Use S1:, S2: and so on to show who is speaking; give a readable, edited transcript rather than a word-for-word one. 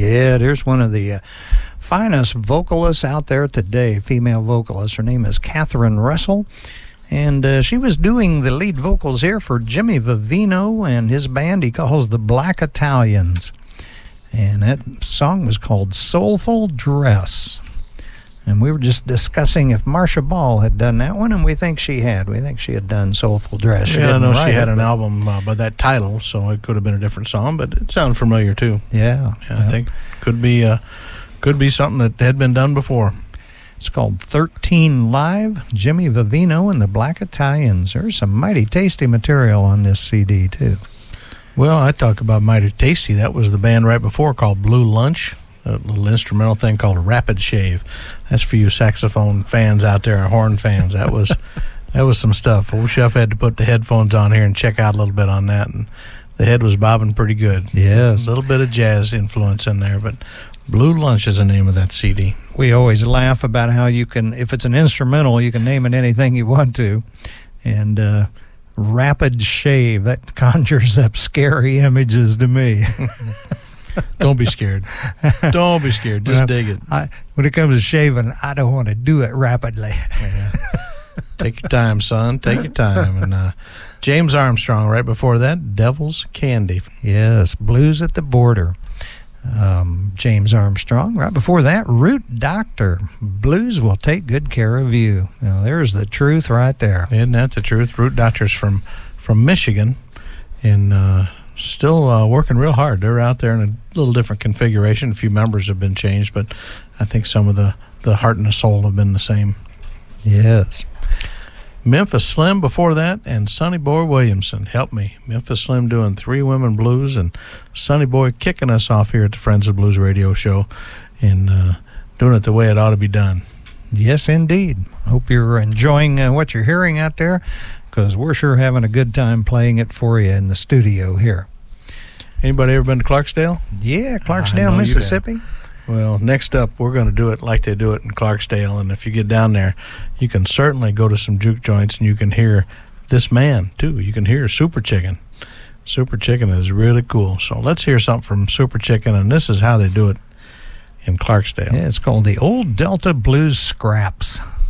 S1: Yeah, there's one of the finest vocalists out there today, female vocalist. Her name is Catherine Russell. And she was doing the lead vocals here for Jimmy Vivino and his band he calls the Black Italians. And that song was called Soulful Dress. And we were just discussing if Marcia Ball had done that one, and we think she had. We think she had done Soulful Dress.
S2: Yeah, I know she had an album by that title, so it could have been a different song, but it sounded familiar too.
S1: Yeah.
S2: I think could be something that had been done before.
S1: It's called 13 Live, Jimmy Vivino and the Black Italians. There's some mighty tasty material on this CD, too.
S2: Well, I talk about mighty tasty. That was the band right before called Blue Lunch, a little instrumental thing called Rapid Shave. That's for you saxophone fans out there and horn fans. That was some stuff. Old Chef had to put the headphones on here and check out a little bit on that, and the head was bobbing pretty good.
S1: Yes.
S2: A little bit of jazz influence in there, but Blue Lunch is the name of that CD.
S1: We always laugh about how you can, if it's an instrumental, you can name it anything you want to. And Rapid Shave, that conjures up scary images to me.
S2: Don't be scared. Don't be scared. Just dig it.
S1: When it comes to shaving, I don't want to do it rapidly.
S2: Yeah. Take your time, son. Take your time. And James Armstrong, right before that, Devil's Candy.
S1: Yes, Blues at the Border. James Armstrong. Right before that, Root Doctor. Blues will take good care of you. Now, there's the truth right there.
S2: Isn't that the truth? Root Doctor's from Michigan, and still working real hard. They're out there in a little different configuration. A few members have been changed, but I think some of the heart and the soul have been the same.
S1: Yes.
S2: Memphis Slim before that, and Sonny Boy Williamson. Help me. Memphis Slim doing Three Women Blues, and Sonny Boy kicking us off here at the Friends of Blues radio show and doing it the way it ought to be done.
S1: Yes, indeed. Hope you're enjoying what you're hearing out there, because we're sure having a good time playing it for you in the studio here.
S2: Anybody ever been to Clarksdale?
S1: Yeah, Clarksdale, Mississippi.
S2: Well, next up, we're going to do it like they do it in Clarksdale, and if you get down there, you can certainly go to some juke joints, and you can hear this man, too. You can hear Super Chicken. Super Chicken is really cool. So let's hear something from Super Chicken, and this is how they do it in Clarksdale.
S1: Yeah, it's called the Old Delta Blues Scraps.